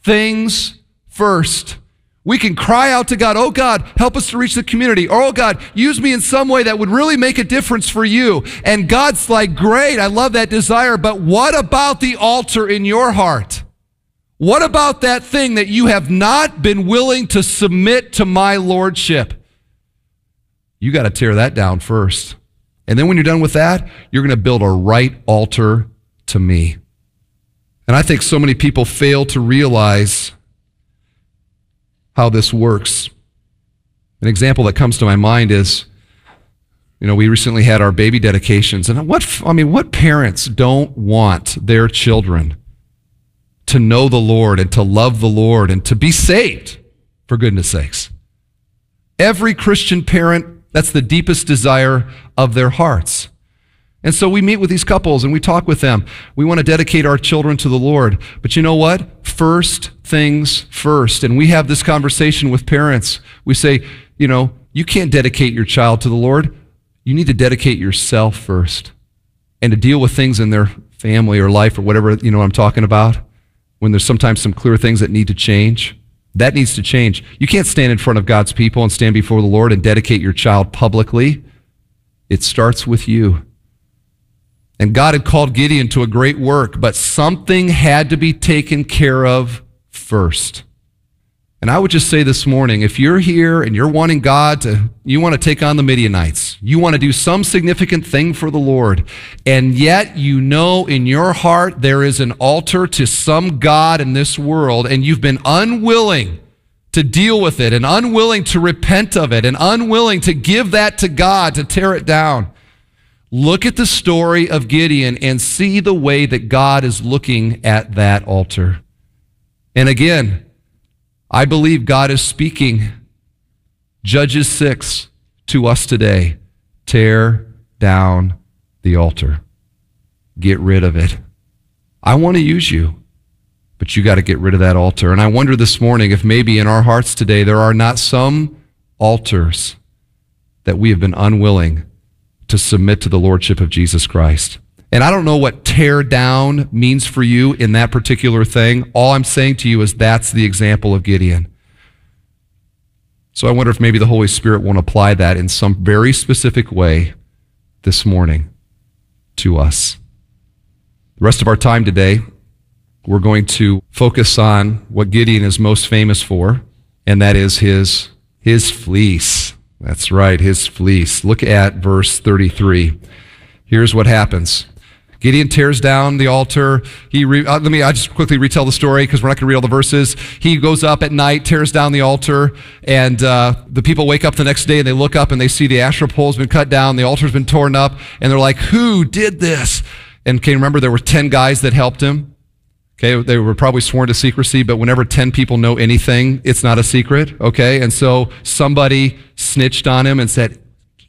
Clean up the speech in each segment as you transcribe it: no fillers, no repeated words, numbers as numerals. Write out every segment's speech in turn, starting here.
things first. We can cry out to God, oh God, help us to reach the community. Or, oh God, use me in some way that would really make a difference for you. And God's like, great, I love that desire, but what about the altar in your heart? What about that thing that you have not been willing to submit to my lordship? You got to tear that down first. And then when you're done with that, you're going to build a right altar to me. And I think so many people fail to realize how this works. An example that comes to my mind is, we recently had our baby dedications, and what parents don't want their children to know the Lord and to love the Lord and to be saved, for goodness sakes? Every Christian parent, that's the deepest desire of their hearts. And so we meet with these couples and we talk with them. We want to dedicate our children to the Lord. But you know what? First things first. And we have this conversation with parents. We say, you can't dedicate your child to the Lord. You need to dedicate yourself first. And to deal with things in their family or life or whatever, what I'm talking about, when there's sometimes some clear things that need to change. That needs to change. You can't stand in front of God's people and stand before the Lord and dedicate your child publicly. It starts with you. And God had called Gideon to a great work, but something had to be taken care of first. And I would just say this morning, if you're here and you're wanting you want to take on the Midianites, you want to do some significant thing for the Lord, and yet in your heart there is an altar to some god in this world, and you've been unwilling to deal with it, and unwilling to repent of it, and unwilling to give that to God, to tear it down. Look at the story of Gideon and see the way that God is looking at that altar. And again, I believe God is speaking Judges 6 to us today. Tear down the altar. Get rid of it. I want to use you, but you got to get rid of that altar. And I wonder this morning if maybe in our hearts today there are not some altars that we have been unwilling to submit to the lordship of Jesus Christ. And I don't know what tear down means for you in that particular thing. All I'm saying to you is that's the example of Gideon. So I wonder if maybe the Holy Spirit won't apply that in some very specific way this morning to us. The rest of our time today, we're going to focus on what Gideon is most famous for, and that is his fleece. That's right, his fleece. Look at verse 33. Here's what happens. Gideon tears down the altar. I just quickly retell the story because we're not going to read all the verses. He goes up at night, tears down the altar, and the people wake up the next day and they look up and they see the Asherah pole has been cut down, the altar's been torn up, and they're like, who did this? And can you remember there were 10 guys that helped him? Okay, they were probably sworn to secrecy, but whenever 10 people know anything, it's not a secret, okay? And so somebody snitched on him and said,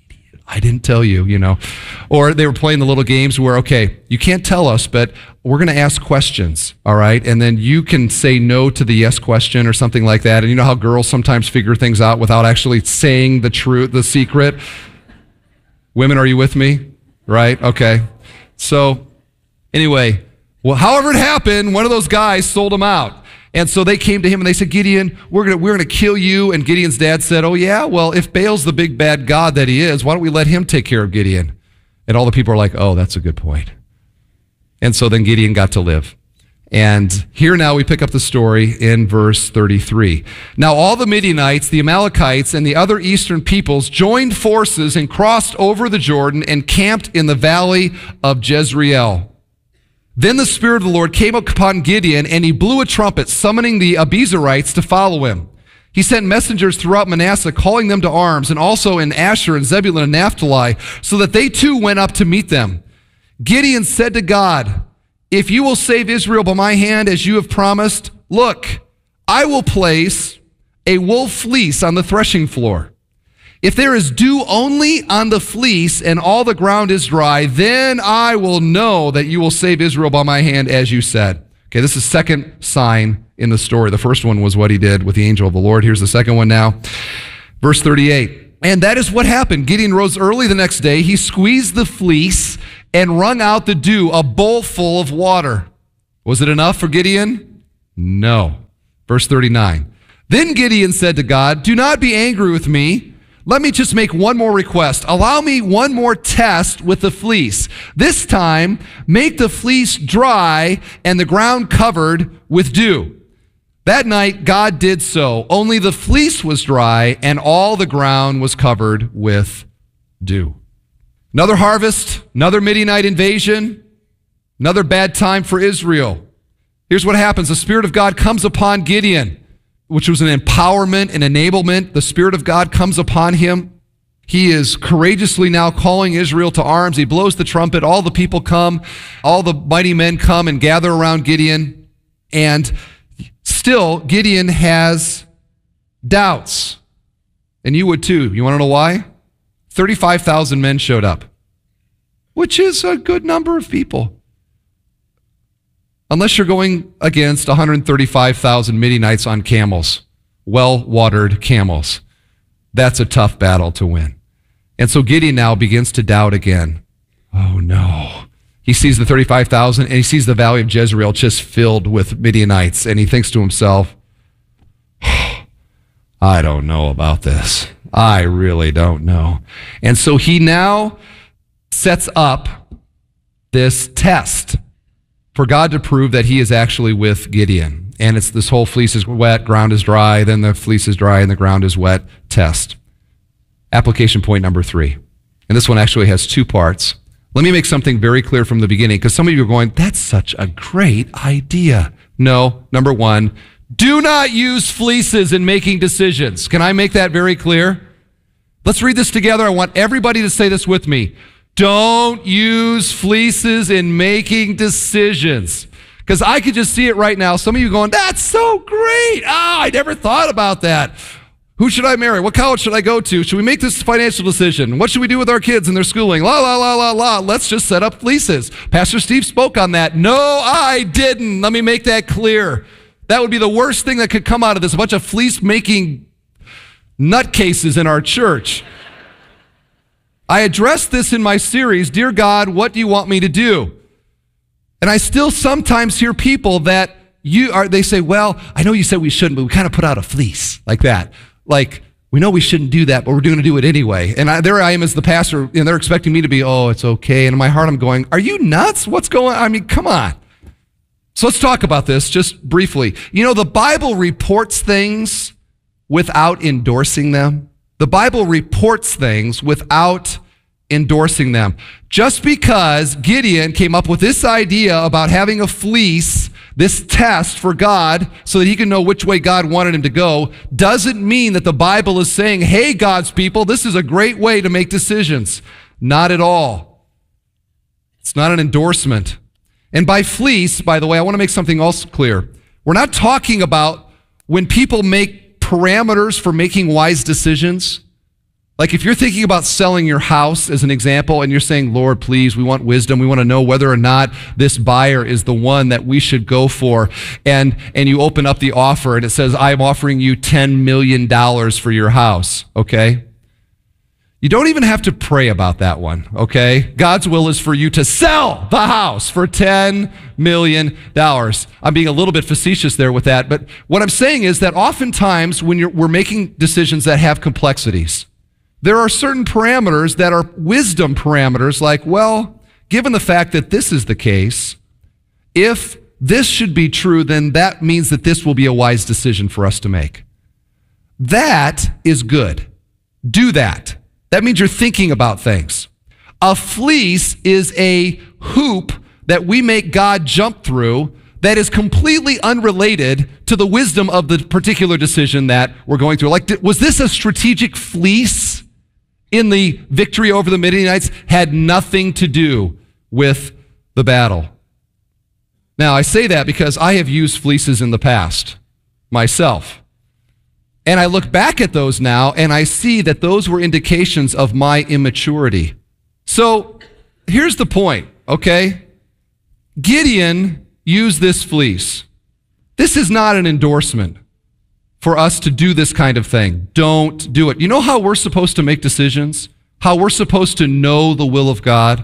I didn't tell you, Or they were playing the little games where, okay, you can't tell us, but we're going to ask questions, all right? And then you can say no to the yes question or something like that. And you know how girls sometimes figure things out without actually saying the truth, the secret? Women, are you with me? Right? Okay. So anyway, well, however it happened, one of those guys sold him out. And so they came to him and they said, Gideon, we're going to kill you. And Gideon's dad said, oh yeah, well, if Baal's the big bad God that he is, why don't we let him take care of Gideon? And all the people are like, oh, that's a good point. And so then Gideon got to live. And here now we pick up the story in verse 33. Now all the Midianites, the Amalekites, and the other eastern peoples joined forces and crossed over the Jordan and camped in the valley of Jezreel. Then the Spirit of the Lord came upon Gideon, and he blew a trumpet, summoning the Abiezrites to follow him. He sent messengers throughout Manasseh, calling them to arms, and also in Asher and Zebulun and Naphtali, so that they too went up to meet them. Gideon said to God, if you will save Israel by my hand as you have promised, look, I will place a wool fleece on the threshing floor. If there is dew only on the fleece and all the ground is dry, then I will know that you will save Israel by my hand as you said. Okay, this is the second sign in the story. The first one was what he did with the angel of the Lord. Here's the second one now. Verse 38. And that is what happened. Gideon rose early the next day. He squeezed the fleece and wrung out the dew, a bowl full of water. Was it enough for Gideon? No. Verse 39. Then Gideon said to God, do not be angry with me. Let me just make one more request. Allow me one more test with the fleece. This time, make the fleece dry and the ground covered with dew. That night, God did so. Only the fleece was dry and all the ground was covered with dew. Another harvest, another Midianite invasion, another bad time for Israel. Here's what happens. The Spirit of God comes upon Gideon, which was an empowerment, an enablement. The Spirit of God comes upon him. He is courageously now calling Israel to arms. He blows the trumpet. All the people come. All the mighty men come and gather around Gideon. And still, Gideon has doubts. And you would too. You want to know why? 35,000 men showed up, which is a good number of people. Unless you're going against 135,000 Midianites on camels, well-watered camels. That's a tough battle to win. And so Gideon now begins to doubt again. Oh no. He sees the 35,000 and he sees the valley of Jezreel just filled with Midianites. And he thinks to himself, I don't know about this. I really don't know. And so he now sets up this test for God to prove that he is actually with Gideon. And it's this whole fleece is wet, ground is dry, then the fleece is dry and the ground is wet test. Application point number 3. And this one actually has 2 parts. Let me make something very clear from the beginning, because some of you are going, that's such a great idea. No, number 1, do not use fleeces in making decisions. Can I make that very clear? Let's read this together. I want everybody to say this with me. Don't use fleeces in making decisions. Because I could just see it right now. Some of you going, that's so great. I never thought about that. Who should I marry? What college should I go to? Should we make this financial decision? What should we do with our kids and their schooling? La, la, la, la, la. Let's just set up fleeces. Pastor Steve spoke on that. No, I didn't. Let me make that clear. That would be the worst thing that could come out of this. A bunch of fleece-making nutcases in our church. I addressed this in my series, Dear God, what do you want me to do? And I still sometimes hear people that they say, well, I know you said we shouldn't, but we kind of put out a fleece like that. Like, we know we shouldn't do that, but we're going to do it anyway. And there I am as the pastor, and they're expecting me to be, oh, it's okay. And in my heart, I'm going, are you nuts? What's going on? I mean, come on. So let's talk about this just briefly. You know, the Bible reports things without endorsing them. The Bible reports things without endorsing them. Just because Gideon came up with this idea about having a fleece, this test for God so that he can know which way God wanted him to go, doesn't mean that the Bible is saying, hey, God's people, this is a great way to make decisions. Not at all. It's not an endorsement. And by fleece, by the way, I want to make something else clear. We're not talking about when people make parameters for making wise decisions. Like if you're thinking about selling your house as an example and you're saying, Lord, please, we want wisdom. We want to know whether or not this buyer is the one that we should go for. And you open up the offer and it says, I'm offering you $10 million for your house. Okay. You don't even have to pray about that one. Okay. God's will is for you to sell the house for $10 million. I'm being a little bit facetious there with that. But what I'm saying is that oftentimes when we're making decisions that have complexities, there are certain parameters that are wisdom parameters, like, well, given the fact that this is the case, if this should be true, then that means that this will be a wise decision for us to make. That is good. Do that. That means you're thinking about things. A fleece is a hoop that we make God jump through that is completely unrelated to the wisdom of the particular decision that we're going through. Like, was this a strategic fleece in the victory over the Midianites? Had nothing to do with the battle. Now, I say that because I have used fleeces in the past myself. And I look back at those now and I see that those were indications of my immaturity. So here's the point, okay? Gideon used this fleece. This is not an endorsement for us to do this kind of thing. Don't do it. You know how we're supposed to make decisions? How we're supposed to know the will of God?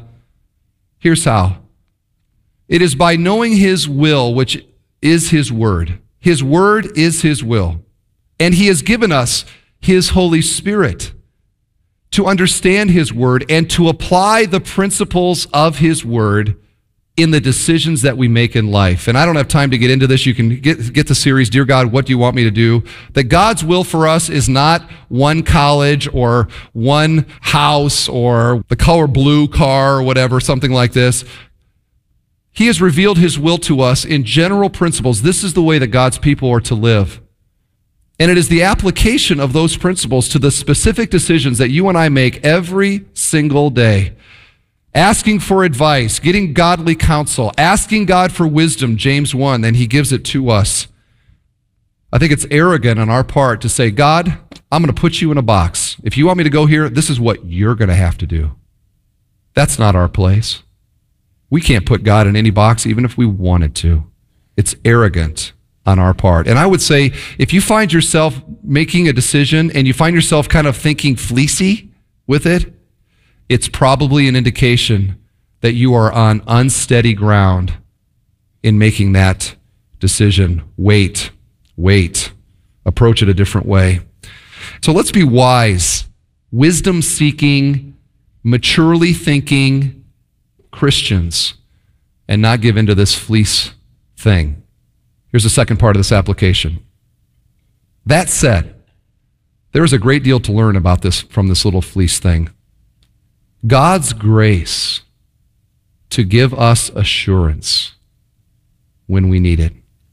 Here's how. It is by knowing His will, which is His word. His word is his will. And he has given us his Holy Spirit to understand his word and to apply the principles of his word in the decisions that we make in life. And I don't have time to get into this. You can get the series, Dear God, What Do You Want Me to Do? That God's will for us is not one college or one house or the color blue car or whatever, something like this. He has revealed his will to us in general principles. This is the way that God's people are to live. And it is the application of those principles to the specific decisions that you and I make every single day. Asking for advice, getting godly counsel, asking God for wisdom, James 1, and he gives it to us. I think it's arrogant on our part to say, God, I'm going to put you in a box. If you want me to go here, this is what you're going to have to do. That's not our place. We can't put God in any box, even if we wanted to. It's arrogant on our part. And I would say, if you find yourself making a decision and you find yourself kind of thinking fleecy with it, it's probably an indication that you are on unsteady ground in making that decision. Wait. Approach it a different way. So let's be wise, wisdom-seeking, maturely thinking Christians and not give into this fleece thing. Here's the second part of this application. That said, there is a great deal to learn about this from this little fleece thing. God's grace to give us assurance when we need it.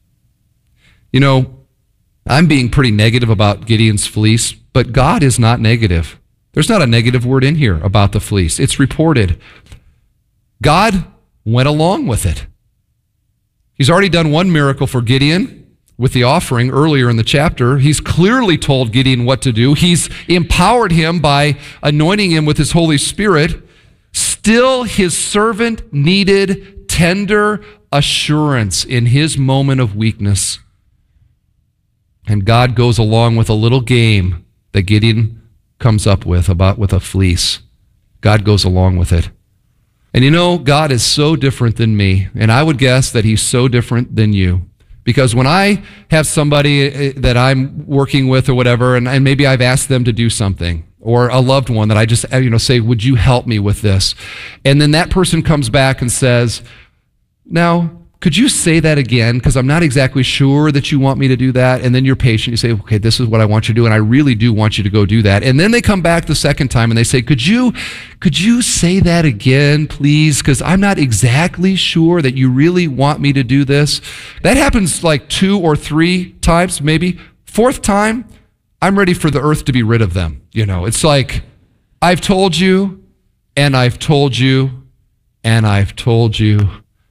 You know, I'm being pretty negative about Gideon's fleece, but God is not negative. There's not a negative word in here about the fleece. It's reported. God went along with it. He's already done one miracle for Gideon with the offering earlier in the chapter. He's clearly told Gideon what to do. He's empowered him by anointing him with his Holy Spirit. Still, his servant needed tender assurance in his moment of weakness. And God goes along with a little game that Gideon comes up with a fleece. God goes along with it. And you know, God is so different than me, and I would guess that he's so different than you. Because when I have somebody that I'm working with or whatever, and maybe I've asked them to do something, or a loved one that I just say, would you help me with this? And then that person comes back and says, now, could you say that again? Because I'm not exactly sure that you want me to do that. And then you're patient. You say, okay, this is what I want you to do, and I really do want you to go do that. And then they come back the second time and they say, could you say that again, please? Because I'm not exactly sure that you really want me to do this. That happens like 2 or 3 times, maybe. 4th time, I'm ready for the earth to be rid of them. You know, it's like, I've told you, and I've told you, and I've told you.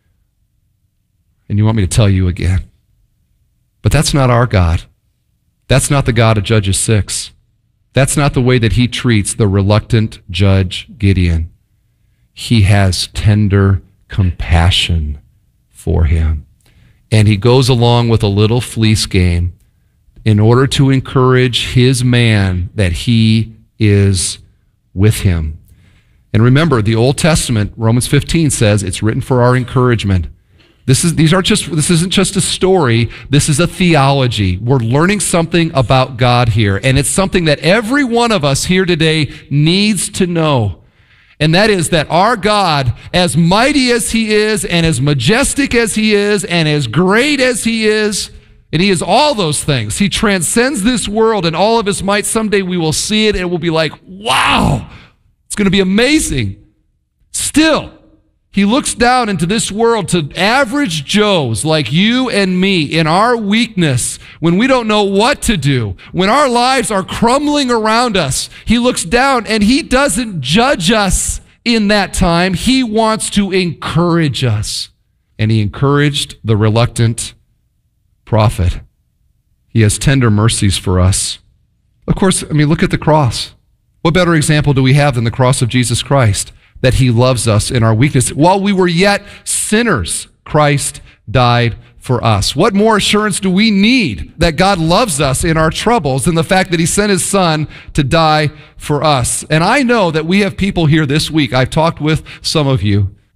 And you want me to tell you again. But that's not our God. That's not the God of Judges 6. That's not the way that he treats the reluctant judge Gideon. He has tender compassion for him. And he goes along with a little fleece game in order to encourage his man that he is with him. And remember, the Old Testament, Romans 15 says, it's written for our encouragement. This isn't just a story. This is a theology. We're learning something about God here, and it's something that every one of us here today needs to know. And that is that our God, as mighty as he is, and as majestic as he is, and as great as he is, and he is all those things. He transcends this world and all of his might. Someday we will see it, and it will be like, wow, it's going to be amazing. Still, he looks down into this world to average Joes like you and me in our weakness, when we don't know what to do, when our lives are crumbling around us. He looks down and he doesn't judge us in that time. He wants to encourage us. And he encouraged the reluctant prophet. He has tender mercies for us. Of course, look at the cross. What better example do we have than the cross of Jesus Christ? That he loves us in our weakness. While we were yet sinners, Christ died for us. What more assurance do we need that God loves us in our troubles than the fact that he sent his son to die for us? And I know that we have people here this week, I've talked with some of you,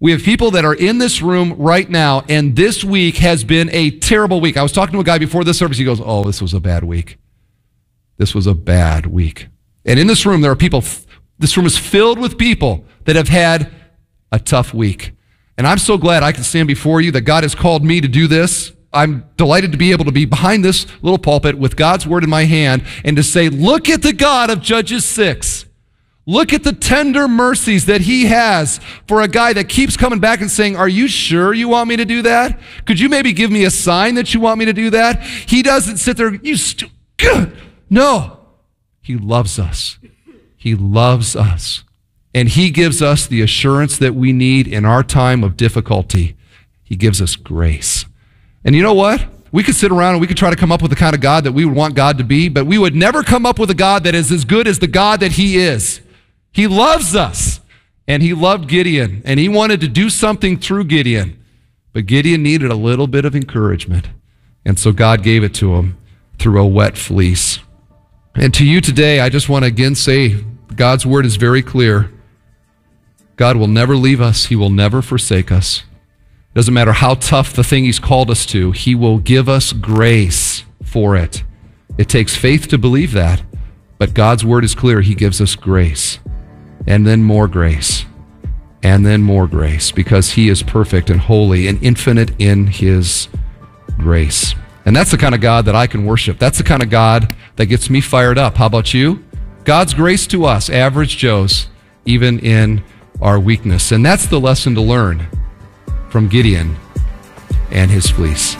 We have people that are in this room right now, and this week has been a terrible week. I was talking to a guy before this service. He goes, oh, this was a bad week. This was a bad week. And in this room, there are people, this room is filled with people that have had a tough week. And I'm so glad I can stand before you that God has called me to do this. I'm delighted to be able to be behind this little pulpit with God's word in my hand and to say, look at the God of Judges 6. Look at the tender mercies that he has for a guy that keeps coming back and saying, are you sure you want me to do that? Could you maybe give me a sign that you want me to do that? He doesn't sit there, good. No, he loves us. He loves us. And he gives us the assurance that we need in our time of difficulty. He gives us grace. And you know what? We could sit around and we could try to come up with the kind of God that we would want God to be, but we would never come up with a God that is as good as the God that he is. He loves us, and he loved Gideon, and he wanted to do something through Gideon, but Gideon needed a little bit of encouragement, and so God gave it to him through a wet fleece. And to you today, I just want to again say, God's word is very clear. God will never leave us. He will never forsake us. Doesn't matter how tough the thing he's called us to, he will give us grace for it. It takes faith to believe that, but God's word is clear. He gives us grace, and then more grace, and then more grace, because he is perfect and holy and infinite in his grace. And that's the kind of God that I can worship. That's the kind of God that gets me fired up. How about you? God's grace to us, average Joes, even in our weakness. And that's the lesson to learn from Gideon and his fleece.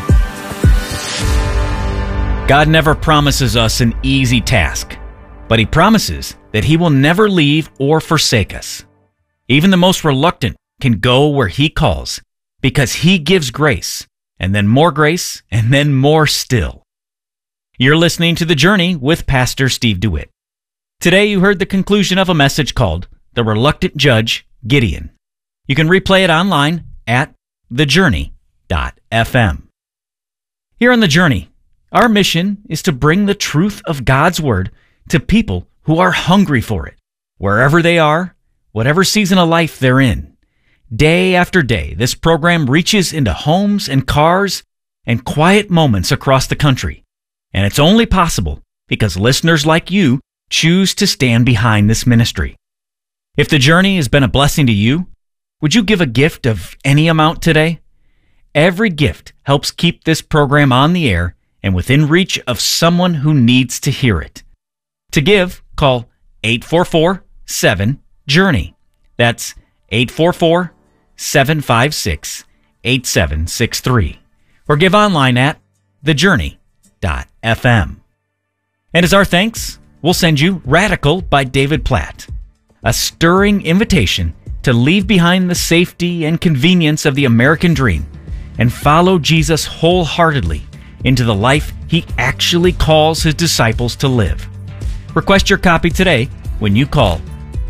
God never promises us an easy task, but he promises that he will never leave or forsake us. Even the most reluctant can go where he calls, because he gives grace, and then more grace, and then more still. You're listening to The Journey with Pastor Steve DeWitt. Today you heard the conclusion of a message called The Reluctant Judge, Gideon. You can replay it online at thejourney.fm. Here on The Journey, our mission is to bring the truth of God's Word to people who are hungry for it, wherever they are, whatever season of life they're in. Day after day, this program reaches into homes and cars and quiet moments across the country. And it's only possible because listeners like you choose to stand behind this ministry. If The Journey has been a blessing to you, would you give a gift of any amount today? Every gift helps keep this program on the air and within reach of someone who needs to hear it. To give, call 844-7-JOURNEY. That's 844-756-8763. Or give online at thejourney.fm. And as our thanks, we'll send you Radical by David Platt, a stirring invitation to leave behind the safety and convenience of the American dream and follow Jesus wholeheartedly into the life he actually calls his disciples to live. Request your copy today when you call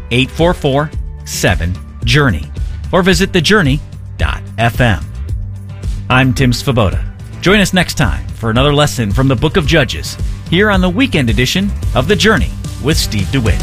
844-7-JOURNEY or visit thejourney.fm. I'm Tim Svoboda. Join us next time for another lesson from the Book of Judges here on the weekend edition of The Journey with Steve DeWitt.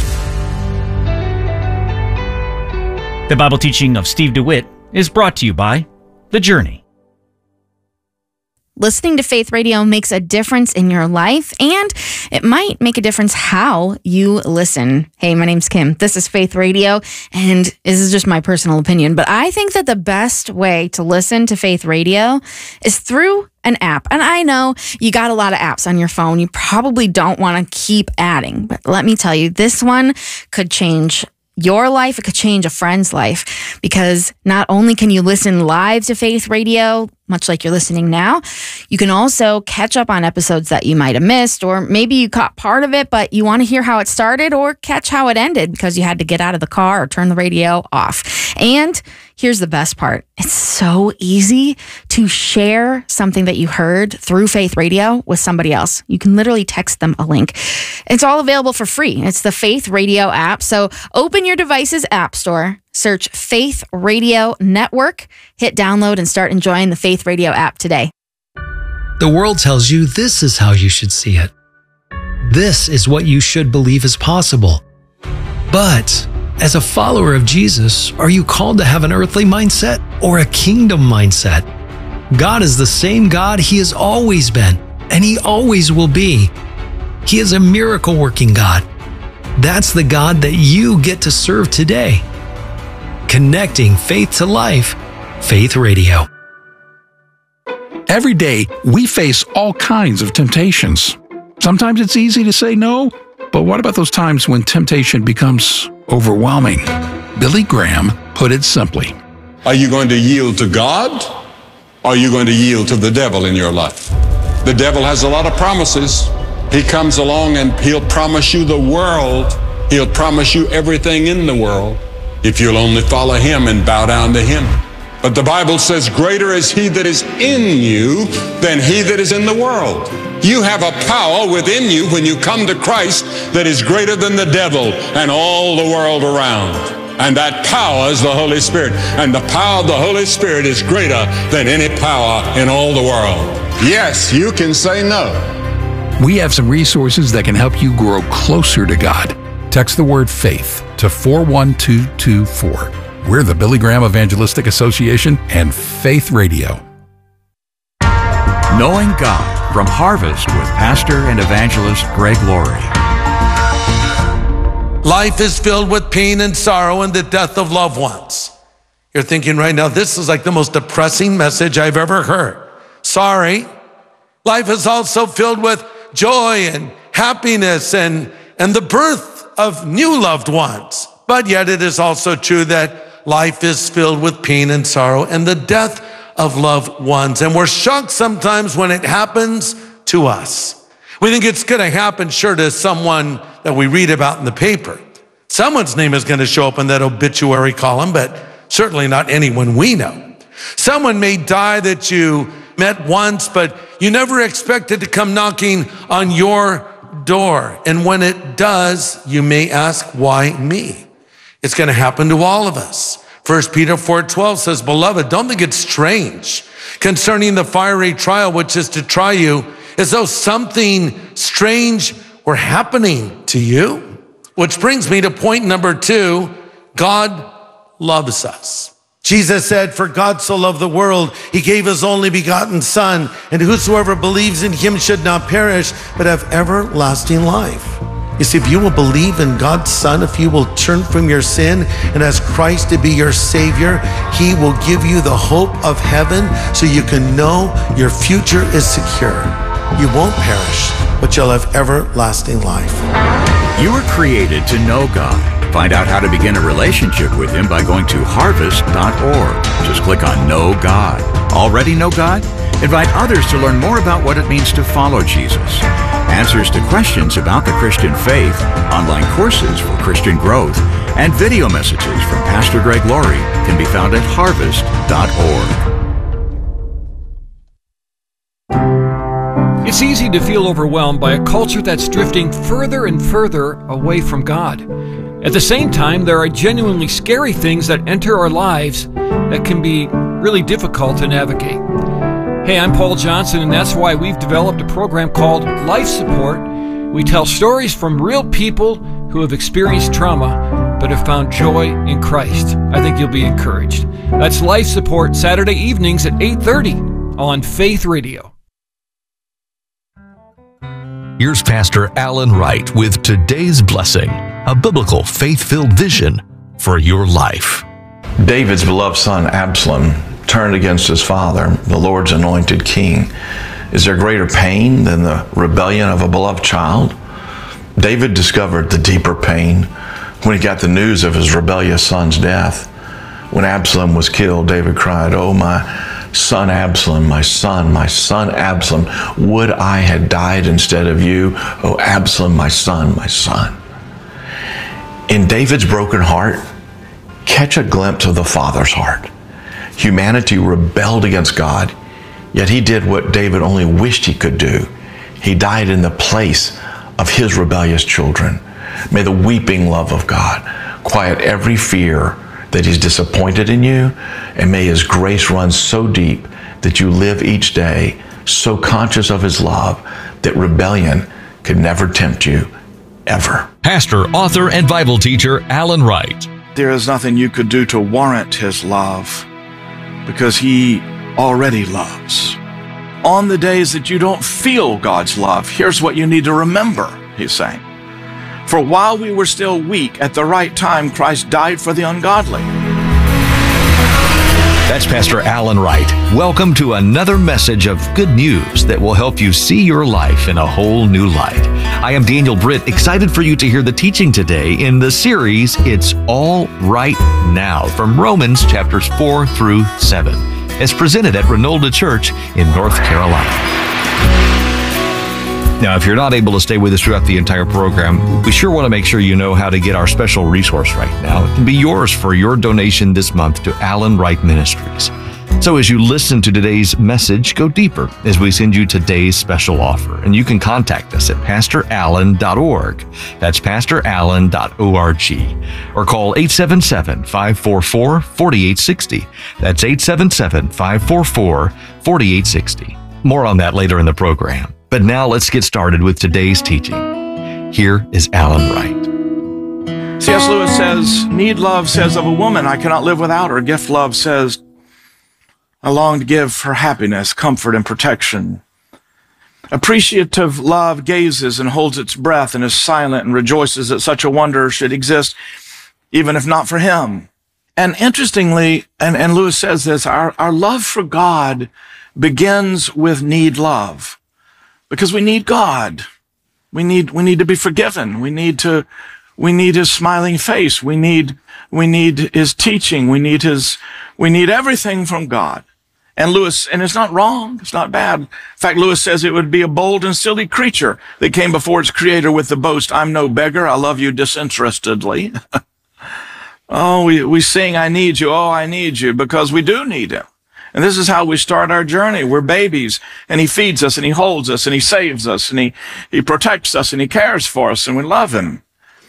The Bible teaching of Steve DeWitt is brought to you by The Journey. Listening to Faith Radio makes a difference in your life, and it might make a difference how you listen. Hey, my name's Kim. This is Faith Radio, and this is just my personal opinion, but I think that the best way to listen to Faith Radio is through an app. And I know you got a lot of apps on your phone. You probably don't want to keep adding, but let me tell you, this one could change your life. It could change a friend's life, because not only can you listen live to Faith Radio, much like you're listening now, you can also catch up on episodes that you might have missed, or maybe you caught part of it, but you want to hear how it started or catch how it ended because you had to get out of the car or turn the radio off. And here's the best part. It's so easy to share something that you heard through Faith Radio with somebody else. You can literally text them a link. It's all available for free. It's the Faith Radio app. So open your device's app store, search Faith Radio Network, hit download, and start enjoying the Faith Radio app today. The world tells you this is how you should see it. This is what you should believe is possible. But As a follower of Jesus, are you called to have an earthly mindset or a kingdom mindset? God is the same God He has always been, and He always will be. He is a miracle-working God. That's the God that you get to serve today. Connecting faith to life, Faith Radio. Every day, we face all kinds of temptations. Sometimes it's easy to say no, but what about those times when temptation becomes overwhelming? Billy Graham put it simply. Are you going to yield to God, or are you going to yield to the devil in your life? The devil has a lot of promises. He comes along and he'll promise you the world. He'll promise you everything in the world if you'll only follow him and bow down to him. But the Bible says, greater is he that is in you than he that is in the world. You have a power within you when you come to Christ that is greater than the devil and all the world around. And that power is the Holy Spirit. And the power of the Holy Spirit is greater than any power in all the world. Yes, you can say no. We have some resources that can help you grow closer to God. Text the word FAITH to 41224. We're the Billy Graham Evangelistic Association and Faith Radio. Knowing God from Harvest with Pastor and Evangelist Greg Laurie. Life is filled with pain and sorrow and the death of loved ones. You're thinking right now, this is like the most depressing message I've ever heard. Sorry. Life is also filled with joy and happiness and the birth of new loved ones. But yet it is also true that life is filled with pain and sorrow and the death of loved ones. And we're shocked sometimes when it happens to us. We think it's going to happen, sure, to someone that we read about in the paper. Someone's name is going to show up in that obituary column, but certainly not anyone we know. Someone may die that you met once, but you never expected to come knocking on your door. And when it does, you may ask, why me? It's going to happen to all of us. 1 Peter 4:12 says, Beloved, don't think it's strange concerning the fiery trial which is to try you, as though something strange were happening to you. Which brings me to point number 2, God loves us. Jesus said, for God so loved the world, he gave his only begotten Son, and whosoever believes in him should not perish, but have everlasting life. You see, if you will believe in God's Son, if you will turn from your sin and ask Christ to be your Savior, he will give you the hope of heaven so you can know your future is secure. You won't perish, but you'll have everlasting life. You were created to know God. Find out how to begin a relationship with him by going to harvest.org. Just click on Know God. Already know God? Invite others to learn more about what it means to follow Jesus. Answers to questions about the Christian faith, online courses for Christian growth, and video messages from Pastor Greg Laurie can be found at harvest.org. It's easy to feel overwhelmed by a culture that's drifting further and further away from God. At the same time, there are genuinely scary things that enter our lives that can be really difficult to navigate. Hey, I'm Paul Johnson, and that's why we've developed a program called Life Support. We tell stories from real people who have experienced trauma but have found joy in Christ. I think you'll be encouraged. That's Life Support, Saturday evenings at 8:30 on Faith Radio. Here's Pastor Alan Wright with today's blessing, a biblical faith-filled vision for your life. David's beloved son Absalom turned against his father, the Lord's anointed king. Is there greater pain than the rebellion of a beloved child? David discovered the deeper pain when he got the news of his rebellious son's death. When Absalom was killed, David cried, "Oh, my son Absalom, my son Absalom, would I had died instead of you. Oh, Absalom, my son, my son." In David's broken heart, catch a glimpse of the Father's heart. Humanity rebelled against God, yet he did what David only wished he could do. He died in the place of his rebellious children. May the weeping love of God quiet every fear that he's disappointed in you, and may his grace run so deep that you live each day so conscious of his love that rebellion could never tempt you ever. Pastor, author, and Bible teacher Alan Wright. There is nothing you could do to warrant his love because he already loves. On the days that you don't feel God's love, here's what you need to remember, he's saying. For while we were still weak, at the right time, Christ died for the ungodly. That's Pastor Alan Wright. Welcome to another message of good news that will help you see your life in a whole new light. I am Daniel Britt, excited for you to hear the teaching today in the series, It's All Right Now, from Romans chapters 4 through 7, as presented at Renolda Church in North Carolina. Now, if you're not able to stay with us throughout the entire program, we sure want to make sure you know how to get our special resource right now. It can be yours for your donation this month to Alan Wright Ministries. So as you listen to today's message, go deeper as we send you today's special offer. And you can contact us at pastorallen.org. That's pastorallen.org. Or call 877-544-4860. That's 877-544-4860. More on that later in the program. But now let's get started with today's teaching. Here is Alan Wright. C.S. Lewis says, need love says of a woman, I cannot live without her. Gift love says, I long to give her happiness, comfort, and protection. Appreciative love gazes and holds its breath and is silent and rejoices that such a wonder should exist, even if not for him. And interestingly, and Lewis says this, our love for God begins with need love. Because we need God. We need to be forgiven. We need his smiling face. We need his teaching. We need everything from God. And it's not wrong. It's not bad. In fact, Lewis says it would be a bold and silly creature that came before its creator with the boast, I'm no beggar. I love you disinterestedly. Oh, we sing, I need you. Oh, I need you, because we do need him. And this is how we start our journey. We're babies, and he feeds us, and he holds us, and he saves us, and he protects us, and he cares for us, and we love him.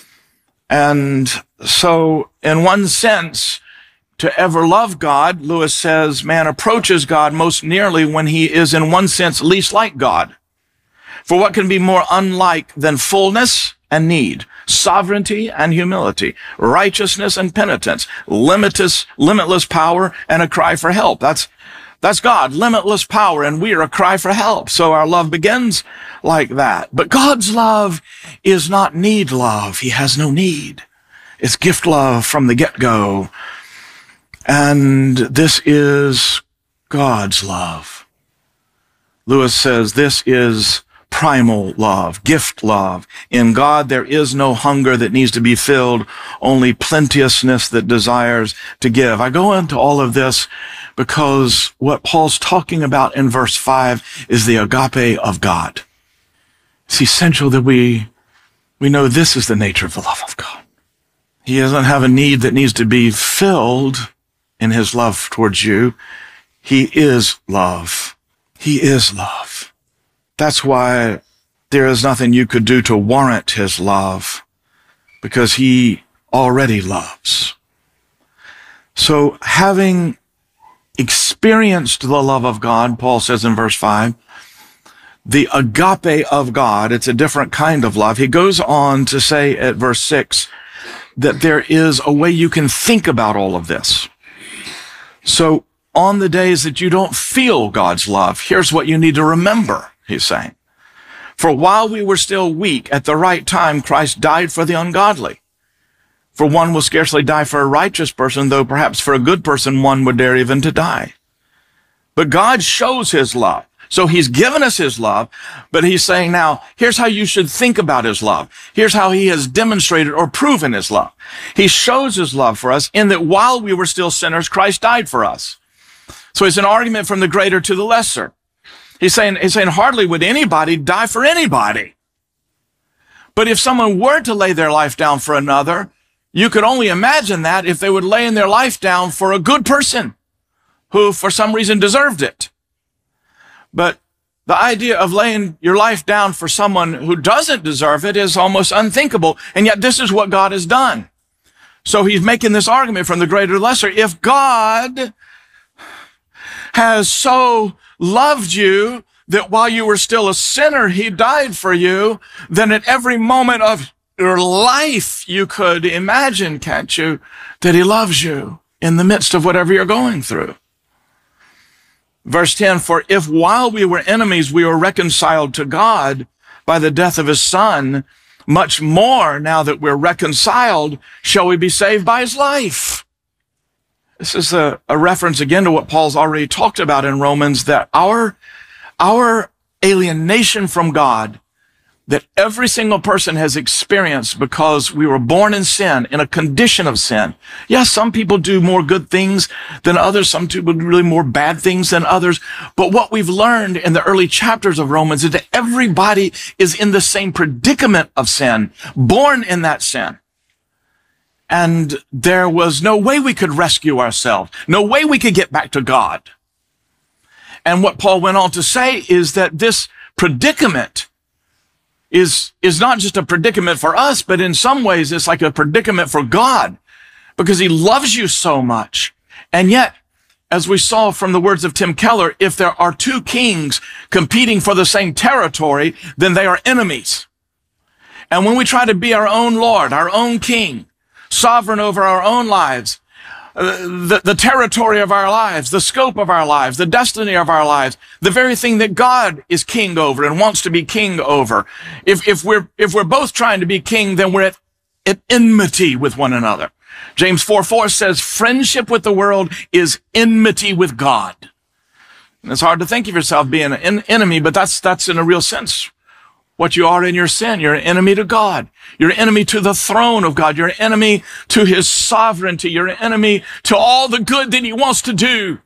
And so, in one sense, to ever love God, Lewis says, man approaches God most nearly when he is, in one sense, least like God. For what can be more unlike than fullness and need, sovereignty and humility, righteousness and penitence, limitless power and a cry for help. That's God, limitless power, and we are a cry for help. So our love begins like that. But God's love is not need love. He has no need. It's gift love from the get-go. And this is God's love. Lewis says this is primal love, gift love. In God, there is no hunger that needs to be filled, only plenteousness that desires to give. I go into all of this because what Paul's talking about in verse 5 is the agape of God. It's essential that we know this is the nature of the love of God. He doesn't have a need that needs to be filled in his love towards you. He is love. He is love. That's why there is nothing you could do to warrant his love, because he already loves. So having experienced the love of God, Paul says in verse 5, the agape of God, it's a different kind of love. He goes on to say at verse 6 that there is a way you can think about all of this. So on the days that you don't feel God's love, here's what you need to remember, he's saying. For while we were still weak, at the right time, Christ died for the ungodly. For one will scarcely die for a righteous person, though perhaps for a good person one would dare even to die. But God shows his love. So he's given us his love, but he's saying now, here's how you should think about his love. Here's how he has demonstrated or proven his love. He shows his love for us in that while we were still sinners, Christ died for us. So it's an argument from the greater to the lesser. He's saying hardly would anybody die for anybody. But if someone were to lay their life down for another, you could only imagine that if they would lay their life down for a good person who for some reason deserved it. But the idea of laying your life down for someone who doesn't deserve it is almost unthinkable. And yet this is what God has done. So he's making this argument from the greater to lesser. If God has so loved you that while you were still a sinner, he died for you, then at every moment of your life, you could imagine, can't you, that he loves you in the midst of whatever you're going through. Verse 10, for if while we were enemies, we were reconciled to God by the death of his son, much more now that we're reconciled, shall we be saved by his life. This is a reference again to what Paul's already talked about in Romans, that our alienation from God, that every single person has experienced because we were born in sin, in a condition of sin. Yes, some people do more good things than others. Some people do really more bad things than others. But what we've learned in the early chapters of Romans is that everybody is in the same predicament of sin, born in that sin. And there was no way we could rescue ourselves, no way we could get back to God. And what Paul went on to say is that this predicament is not just a predicament for us, but in some ways it's like a predicament for God, because he loves you so much. And yet, as we saw from the words of Tim Keller, if there are two kings competing for the same territory, then they are enemies. And when we try to be our own Lord, our own king, sovereign over our own lives, the territory of our lives, the scope of our lives, the destiny of our lives, the very thing that God is king over and wants to be king over. If we're both trying to be king, then we're at enmity with one another. James 4:4 says, friendship with the world is enmity with God. And it's hard to think of yourself being an enemy, but that's in a real sense what you are in your sin. You're an enemy to God. You're an enemy to the throne of God. You're an enemy to his sovereignty. You're an enemy to all the good that he wants to do.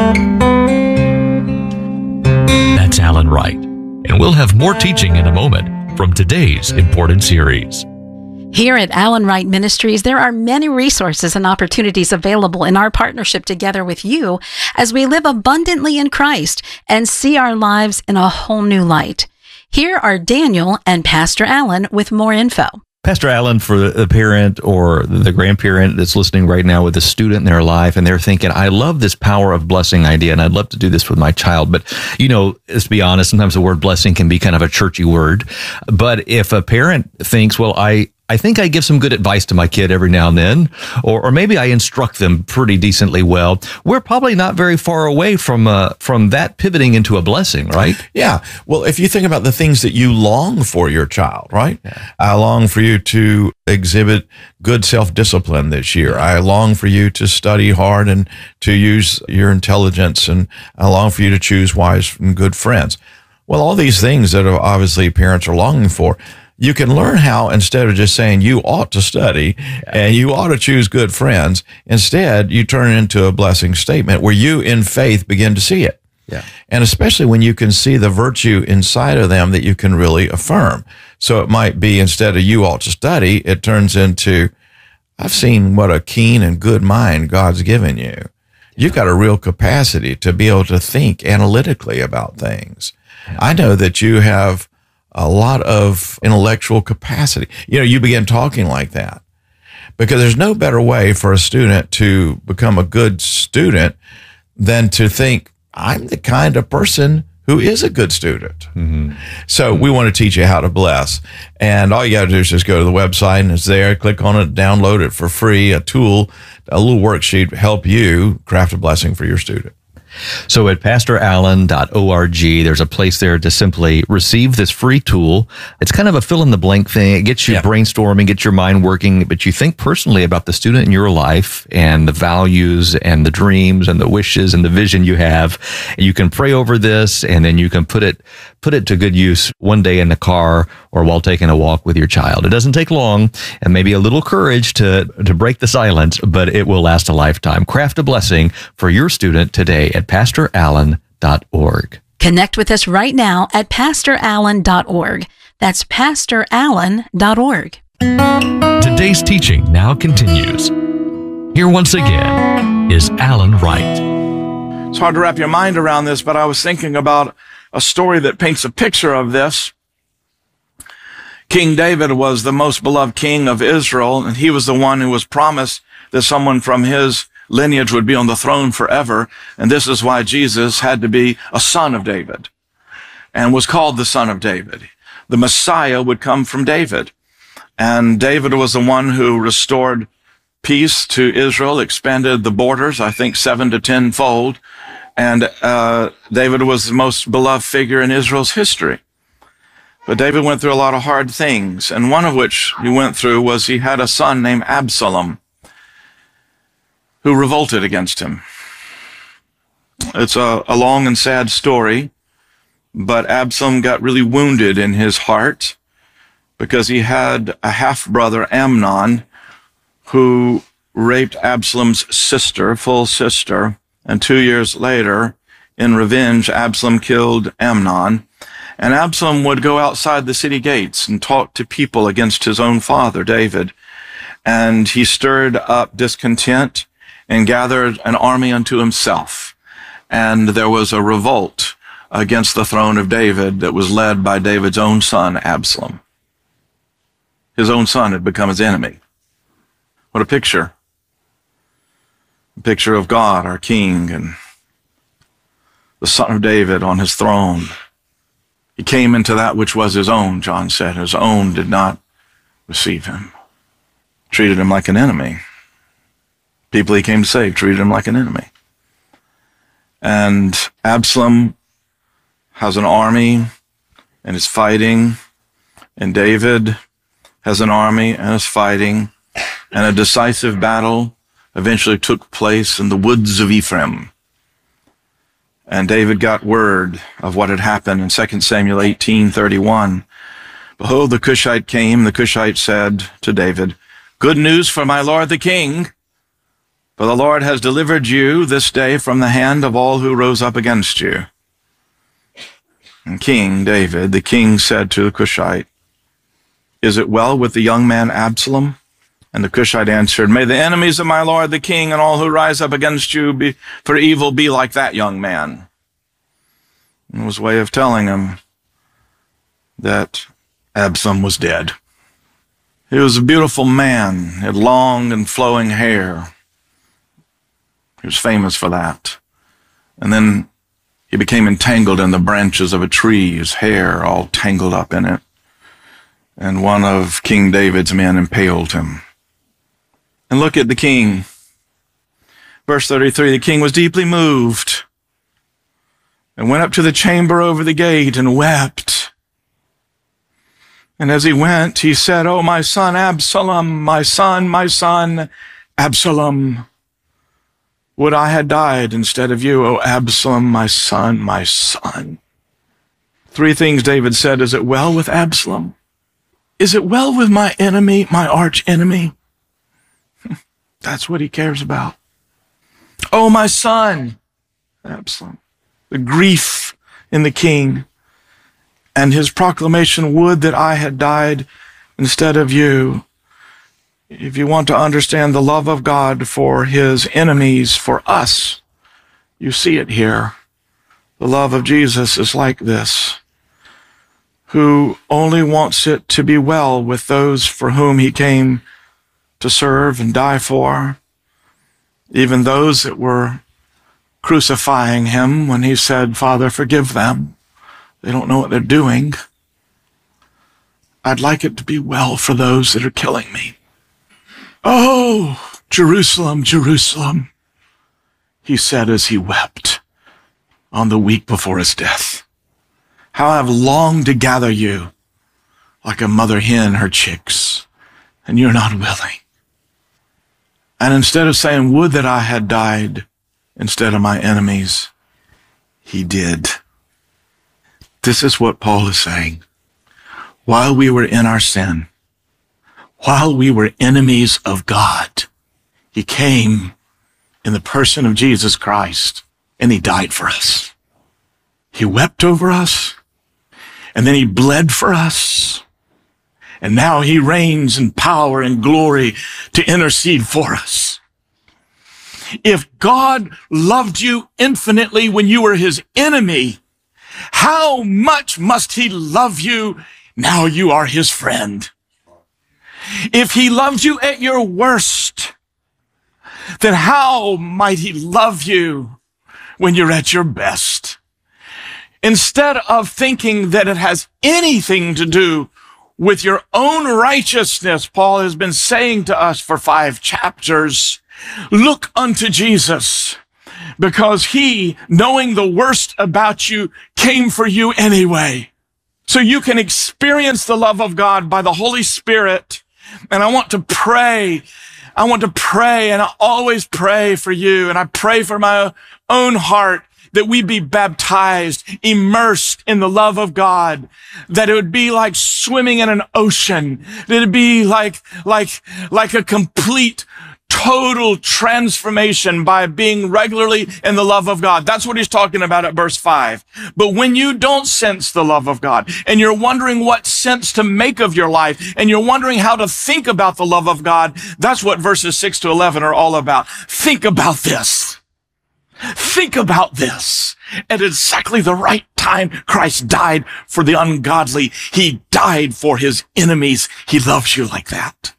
That's Alan Wright. And we'll have more teaching in a moment from today's important series. Here at Alan Wright Ministries, there are many resources and opportunities available in our partnership together with you as we live abundantly in Christ and see our lives in a whole new light. Here are Daniel and Pastor Alan with more info. Pastor Alan, for the parent or the grandparent that's listening right now with a student in their life, and they're thinking, I love this power of blessing idea, and I'd love to do this with my child. But, let's be honest, sometimes the word blessing can be kind of a churchy word. But if a parent thinks, well, I think I give some good advice to my kid every now and then, or maybe I instruct them pretty decently well, we're probably not very far away from that pivoting into a blessing, right? Yeah. Well, if you think about the things that you long for your child, right? Yeah. I long for you to exhibit good self-discipline this year. I long for you to study hard and to use your intelligence, and I long for you to choose wise and good friends. Well, all these things that obviously parents are longing for, you can learn how, instead of just saying you ought to study and you ought to choose good friends, instead you turn it into a blessing statement where you in faith begin to see it. Yeah. And especially when you can see the virtue inside of them that you can really affirm. So it might be, instead of you ought to study, it turns into, I've seen what a keen and good mind God's given you. You've got a real capacity to be able to think analytically about things. I know that you have a lot of intellectual capacity. You begin talking like that, because there's no better way for a student to become a good student than to think, I'm the kind of person who is a good student. Mm-hmm. So we want to teach you how to bless. And all you got to do is just go to the website, and it's there. Click on it, download it for free, a tool, a little worksheet to help you craft a blessing for your student. So at pastorallen.org, there's a place there to simply receive this free tool. It's kind of a fill-in-the-blank thing. It gets you brainstorming, gets your mind working, but you think personally about the student in your life and the values and the dreams and the wishes and the vision you have. And you can pray over this, and then you can put it to good use one day in the car or while taking a walk with your child. It doesn't take long, and maybe a little courage to break the silence, but it will last a lifetime. Craft a blessing for your student today at pastorallen.org. Connect with us right now at pastorallen.org. That's pastorallen.org. Today's teaching now continues. Here once again is Alan Wright. It's hard to wrap your mind around this, but I was thinking about a story that paints a picture of this. King David was the most beloved king of Israel, and he was the one who was promised that someone from his lineage would be on the throne forever. And this is why Jesus had to be a son of David and was called the Son of David. The Messiah would come from David. And David was the one who restored peace to Israel, expanded the borders, I think 7 to 10-fold. And David was the most beloved figure in Israel's history. But David went through a lot of hard things, and one of which he went through was he had a son named Absalom who revolted against him. It's a long and sad story, but Absalom got really wounded in his heart because he had a half-brother, Amnon, who raped Absalom's sister, full sister, and 2 years later, in revenge, Absalom killed Amnon. And Absalom would go outside the city gates and talk to people against his own father, David. And he stirred up discontent and gathered an army unto himself. And there was a revolt against the throne of David that was led by David's own son, Absalom. His own son had become his enemy. What a picture. A picture of God, our King, and the Son of David on his throne. He came into that which was his own, John said. His own did not receive him. Treated him like an enemy. People he came to save treated him like an enemy. And Absalom has an army and is fighting, and David has an army and is fighting, and a decisive battle eventually took place in the woods of Ephraim. And David got word of what had happened in 2 Samuel 18:31. Behold, the Cushite came. The Cushite said to David, "Good news for my lord the king, for the Lord has delivered you this day from the hand of all who rose up against you." And King David, the king, said to the Cushite, "Is it well with the young man Absalom?" And the Cushite answered, "May the enemies of my lord the king and all who rise up against you for evil be like that young man." It was a way of telling him that Absalom was dead. He was a beautiful man, had long and flowing hair. He was famous for that. And then he became entangled in the branches of a tree, his hair all tangled up in it. And one of King David's men impaled him. And look at the king. Verse 33, the king was deeply moved and went up to the chamber over the gate and wept. And as he went, he said, "Oh, my son Absalom, my son, Absalom. Would I had died instead of you, O Absalom, my son, my son." 3 things David said. Is it well with Absalom? Is it well with my enemy, my arch enemy? That's what he cares about. Oh, my son, Absalom. The grief in the king and his proclamation, "Would that I had died instead of you." If you want to understand the love of God for his enemies, for us, you see it here. The love of Jesus is like this, who only wants it to be well with those for whom he came to serve and die for, even those that were crucifying him when he said, "Father, forgive them. They don't know what they're doing." I'd like it to be well for those that are killing me. "Oh, Jerusalem, Jerusalem," he said as he wept on the week before his death. "How I've longed to gather you like a mother hen her chicks, and you're not willing." And instead of saying, "Would that I had died instead of my enemies," he did. This is what Paul is saying. While we were in our sin, while we were enemies of God, he came in the person of Jesus Christ, and he died for us. He wept over us, and then he bled for us. And now he reigns in power and glory to intercede for us. If God loved you infinitely when you were his enemy, how much must he love you now you are his friend? If he loved you at your worst, then how might he love you when you're at your best? Instead of thinking that it has anything to do with your own righteousness, Paul has been saying to us for 5 chapters, look unto Jesus, because he, knowing the worst about you, came for you anyway. So you can experience the love of God by the Holy Spirit. And I want to pray, and I always pray for you, and I pray for my own heart, that we be baptized, immersed in the love of God, that it would be like swimming in an ocean, that it would be like a complete, total transformation by being regularly in the love of God. That's what he's talking about at verse 5. But when you don't sense the love of God, and you're wondering what sense to make of your life, and you're wondering how to think about the love of God, that's what verses 6 to 11 are all about. Think about this. Think about this. At exactly the right time, Christ died for the ungodly. He died for his enemies. He loves you like that.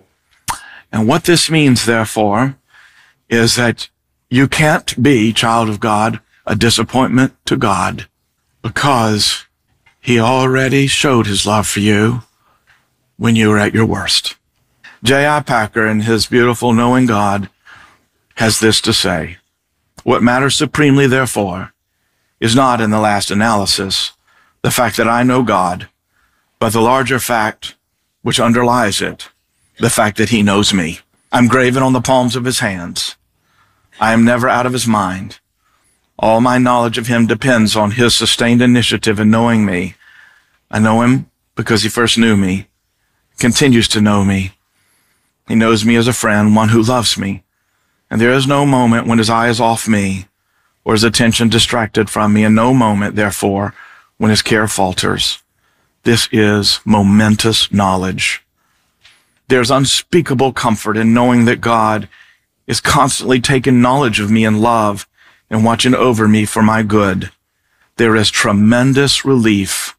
And what this means, therefore, is that you can't be, child of God, a disappointment to God, because he already showed his love for you when you were at your worst. J.I. Packer, in his beautiful Knowing God, has this to say: what matters supremely, therefore, is not in the last analysis the fact that I know God, but the larger fact which underlies it, the fact that he knows me. I'm graven on the palms of his hands. I am never out of his mind. All my knowledge of him depends on his sustained initiative in knowing me. I know him because he first knew me, continues to know me. He knows me as a friend, one who loves me. And there is no moment when his eye is off me or his attention distracted from me, and no moment, therefore, when his care falters. This is momentous knowledge. There's unspeakable comfort in knowing that God is constantly taking knowledge of me in love and watching over me for my good. There is tremendous relief.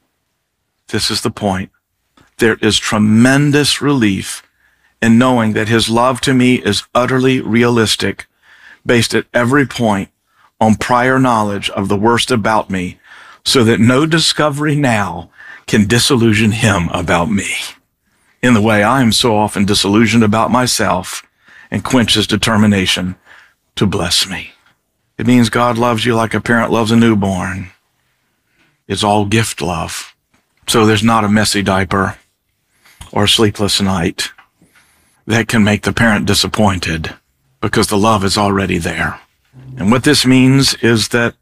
This is the point. There is tremendous relief in knowing that his love to me is utterly realistic, based at every point on prior knowledge of the worst about me, so that no discovery now can disillusion him about me, in the way I am so often disillusioned about myself, and quench his determination to bless me. It means God loves you like a parent loves a newborn. It's all gift love. So there's not a messy diaper or a sleepless night that can make the parent disappointed, because the love is already there. And what this means is that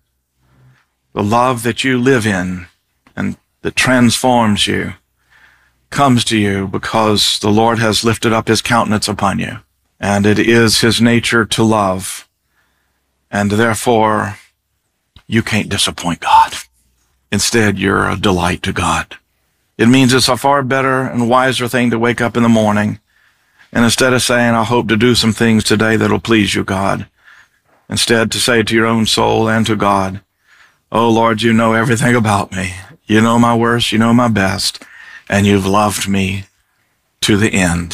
the love that you live in and that transforms you comes to you because the Lord has lifted up his countenance upon you. And it is his nature to love. And therefore, you can't disappoint God. Instead, you're a delight to God. It means it's a far better and wiser thing to wake up in the morning, and instead of saying, I hope to do some things today that'll please you, God, instead to say to your own soul and to God, oh, Lord, you know everything about me. You know my worst, you know my best, and you've loved me to the end.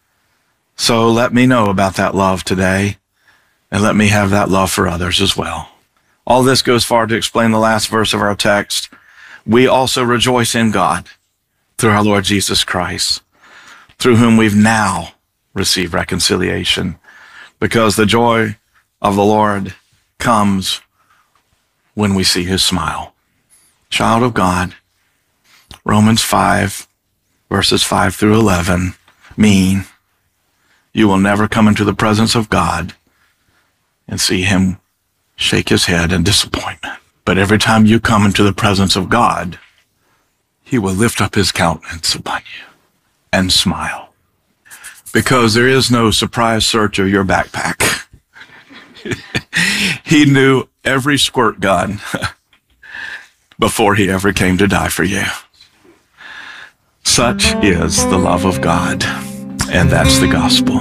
So let me know about that love today, and let me have that love for others as well. All this goes far to explain the last verse of our text. We also rejoice in God through our Lord Jesus Christ, through whom we've now received reconciliation, because the joy of the Lord comes when we see his smile. Child of God, Romans 5, verses 5 through 11 mean you will never come into the presence of God and see him shake his head in disappointment. But every time you come into the presence of God, he will lift up his countenance upon you and smile. Because there is no surprise search of your backpack. He knew every squirt gun before he ever came to die for you. Such is the love of God, and that's the gospel.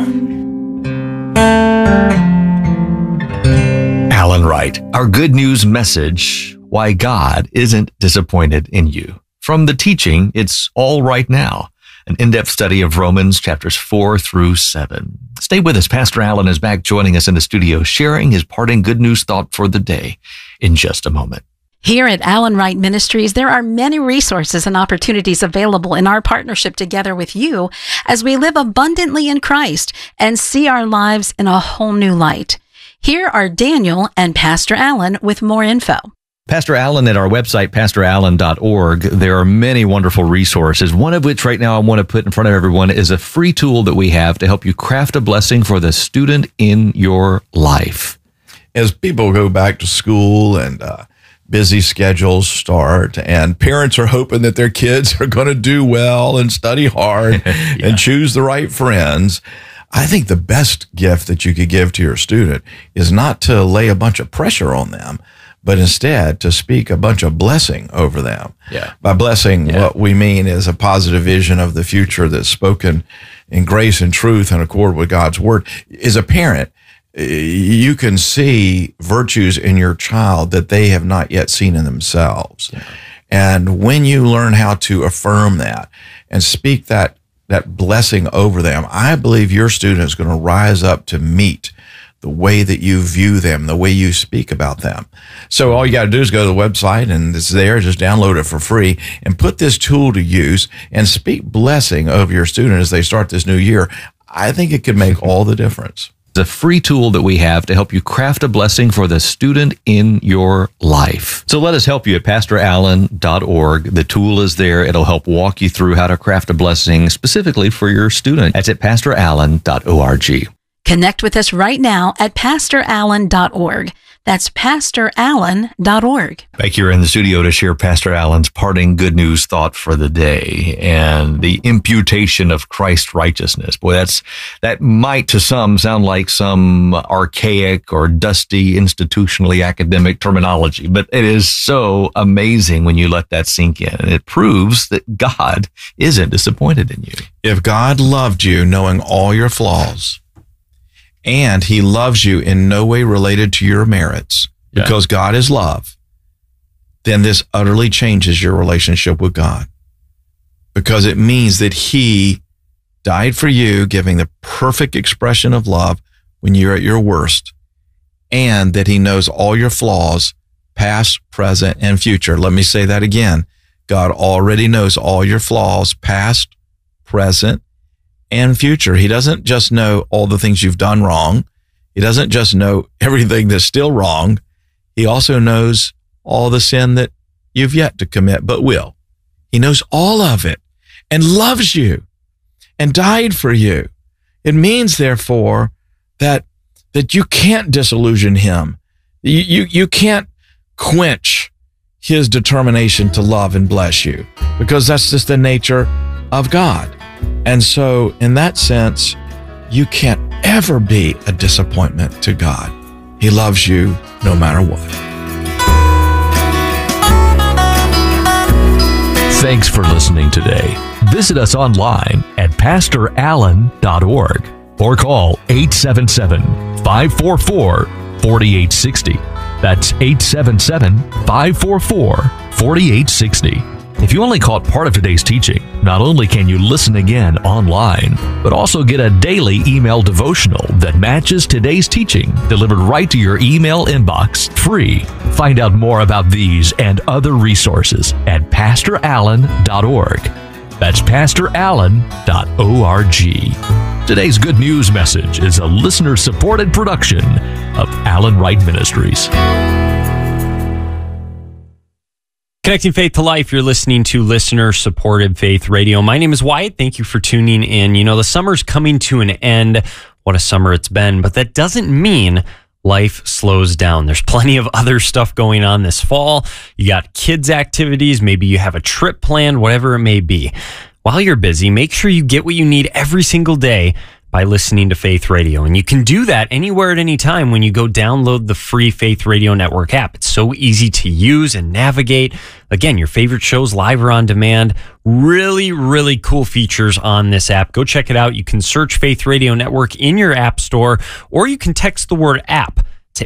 Alan Wright, our good news message, why God isn't disappointed in you. From the teaching, It's All Right Now, an in-depth study of Romans chapters 4 through 7. Stay with us. Pastor Alan is back joining us in the studio, sharing his parting good news thought for the day in just a moment. Here at Alan Wright Ministries, there are many resources and opportunities available in our partnership together with you as we live abundantly in Christ and see our lives in a whole new light. Here are Daniel and Pastor Alan with more info. Pastor Alan, at our website, pastorallen.org, there are many wonderful resources. One of which right now I want to put in front of everyone is a free tool that we have to help you craft a blessing for the student in your life. As people go back to school and busy schedules start, and parents are hoping that their kids are going to do well and study hard and choose the right friends, I think the best gift that you could give to your student is not to lay a bunch of pressure on them, but instead to speak a bunch of blessing over them. By blessing, what we mean is a positive vision of the future that's spoken in grace and truth in accord with God's word. As a parent, you can see virtues in your child that they have not yet seen in themselves. And when you learn how to affirm that and speak that blessing over them, I believe your student is going to rise up to meet the way that you view them, the way you speak about them. So all you got to do is go to the website, and it's there. Just download it for free and put this tool to use and speak blessing over your student as they start this new year. I think it could make all the difference. It's a free tool that we have to help you craft a blessing for the student in your life. So let us help you at pastorallen.org. The tool is there. It'll help walk you through how to craft a blessing specifically for your student. That's at pastorallen.org. Connect with us right now at pastorallen.org. That's pastorallen.org. Back here in the studio to share Pastor Allen's parting good news thought for the day and the imputation of Christ's righteousness. Boy, that might to some sound like some archaic or dusty institutionally academic terminology, but it is so amazing when you let that sink in. And it proves that God isn't disappointed in you. If God loved you knowing all your flaws, and he loves you in no way related to your merits, because God is love, then this utterly changes your relationship with God, because it means that he died for you, giving the perfect expression of love when you're at your worst, and that he knows all your flaws, past, present, and future. Let me say that again. God already knows all your flaws, past, present, and future. He doesn't just know all the things you've done wrong. He doesn't just know everything that's still wrong. He also knows all the sin that you've yet to commit, but will. He knows all of it and loves you and died for you. It means, therefore, that you can't disillusion him. You can't quench his determination to love and bless you, because that's just the nature of God. And so, in that sense, you can't ever be a disappointment to God. He loves you no matter what. Thanks for listening today. Visit us online at pastorallen.org or call 877-544-4860. That's 877-544-4860. If you only caught part of today's teaching, not only can you listen again online, but also get a daily email devotional that matches today's teaching, delivered right to your email inbox, free. Find out more about these and other resources at pastorallen.org. That's pastorallen.org. Today's good news message is a listener-supported production of Alan Wright Ministries. Connecting Faith to Life, you're listening to listener-supported Faith Radio. My name is Wyatt. Thank you for tuning in. You know, the summer's coming to an end. What a summer it's been. But that doesn't mean life slows down. There's plenty of other stuff going on this fall. You got kids' activities. Maybe you have a trip planned, whatever it may be. While you're busy, make sure you get what you need every single day by listening to Faith Radio. And you can do that anywhere at any time when you go download the free Faith Radio Network app. It's so easy to use and navigate. Again, your favorite shows live or on demand. Really, really cool features on this app. Go check it out. You can search Faith Radio Network in your app store, or you can text the word app to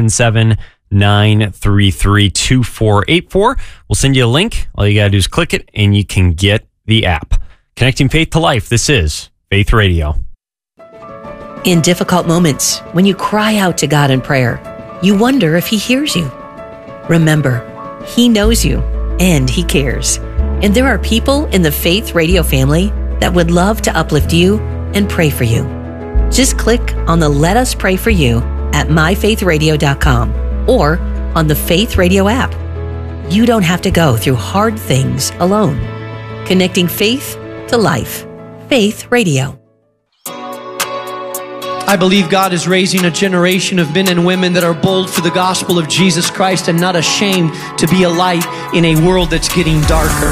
877-933-2484. We'll send you a link. All you got to do is click it and you can get the app. Connecting Faith to Life. This is Faith Radio. In difficult moments, when you cry out to God in prayer, you wonder if He hears you. Remember, He knows you, and He cares. And there are people in the Faith Radio family that would love to uplift you and pray for you. Just click on the Let Us Pray For You at myfaithradio.com or on the Faith Radio app. You don't have to go through hard things alone. Connecting faith to life. Faith Radio. I believe God is raising a generation of men and women that are bold for the gospel of Jesus Christ and not ashamed to be a light in a world that's getting darker.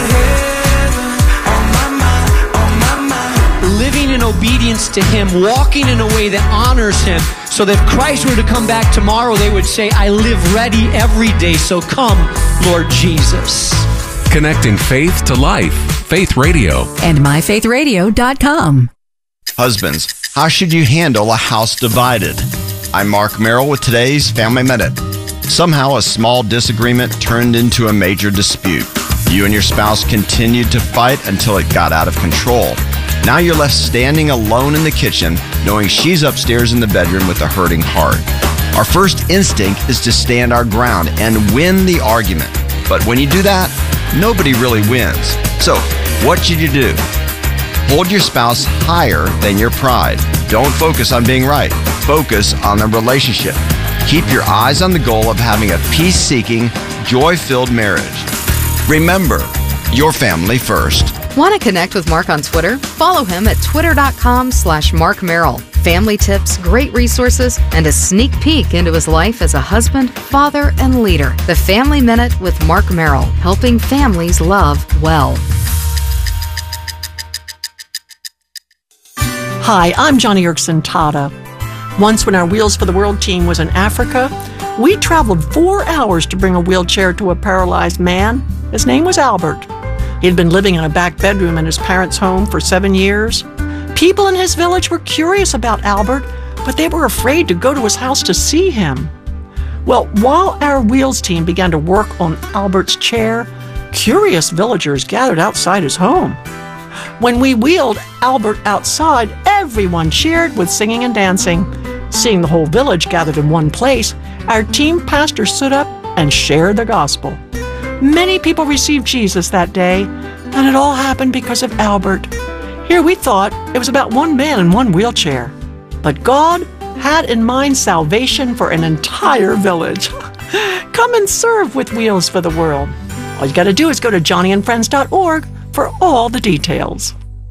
Living in obedience to Him, walking in a way that honors Him, so that if Christ were to come back tomorrow, they would say, I live ready every day, so come, Lord Jesus. Connecting faith to life. Faith Radio. And myfaithradio.com. Husbands, how should you handle a house divided? I'm Mark Merrill with today's Family Minute. Somehow a small disagreement turned into a major dispute. You and your spouse continued to fight until it got out of control. Now you're left standing alone in the kitchen, knowing she's upstairs in the bedroom with a hurting heart. Our first instinct is to stand our ground and win the argument. But when you do that, nobody really wins. So, what should you do? Hold your spouse higher than your pride. Don't focus on being right. Focus on the relationship. Keep your eyes on the goal of having a peace-seeking, joy-filled marriage. Remember, your family first. Want to connect with Mark on Twitter? Follow him at twitter.com/Mark Merrill. Family tips, great resources, and a sneak peek into his life as a husband, father, and leader. The Family Minute with Mark Merrill, helping families love well. Hi, I'm Johnny Erickson Tata. Once when our Wheels for the World team was in Africa, we traveled 4 hours to bring a wheelchair to a paralyzed man. His name was Albert. He'd been living in a back bedroom in his parents' home for 7 years. People in his village were curious about Albert, but they were afraid to go to his house to see him. Well, while our Wheels team began to work on Albert's chair, curious villagers gathered outside his home. When we wheeled Albert outside, everyone cheered with singing and dancing. Seeing the whole village gathered in one place, our team pastor stood up and shared the gospel. Many people received Jesus that day, and it all happened because of Albert. Here we thought it was about one man in one wheelchair, but God had in mind salvation for an entire village. Come and serve with Wheels for the World. All you got to do is go to johnnyandfriends.org for all the details.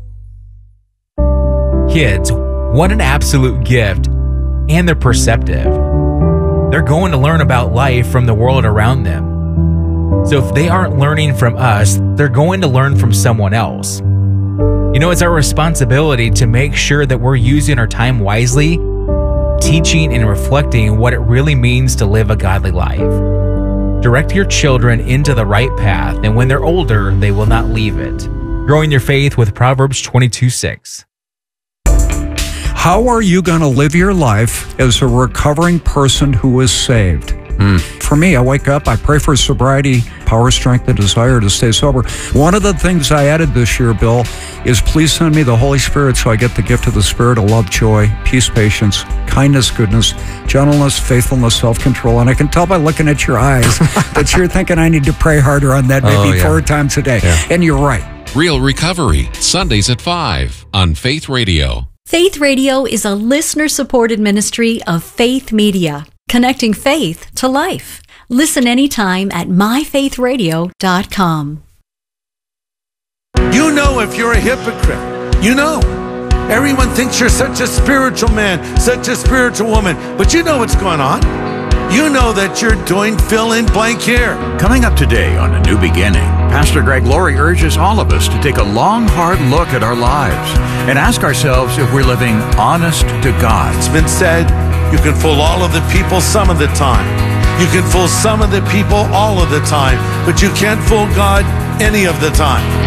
Kids, what an absolute gift, and they're perceptive. They're going to learn about life from the world around them. So if they aren't learning from us, they're going to learn from someone else. You know, it's our responsibility to make sure that we're using our time wisely, teaching and reflecting what it really means to live a godly life. Direct your children into the right path, and when they're older, they will not leave it. Growing your faith with Proverbs 22:6. How are you going to live your life as a recovering person who is saved? For me, I wake up, I pray for sobriety, power, strength, and desire to stay sober. One of the things I added this year, Bill, is please send me the Holy Spirit so I get the gift of the Spirit of love, joy, peace, patience, kindness, goodness, gentleness, faithfulness, self-control. And I can tell by looking at your eyes that you're thinking I need to pray harder on that maybe 4 times a day. Yeah. And you're right. Real Recovery, Sundays at 5 on Faith Radio. Faith Radio is a listener-supported ministry of Faith Media, connecting faith to life. Listen anytime at myfaithradio.com. You know if you're a hypocrite. You know. Everyone thinks you're such a spiritual man, such a spiritual woman, but you know what's going on. You know that you're doing fill in blank here. Coming up today on A New Beginning, Pastor Greg Laurie urges all of us to take a long, hard look at our lives and ask ourselves if we're living honest to God. It's been said, you can fool all of the people some of the time. You can fool some of the people all of the time, but you can't fool God any of the time.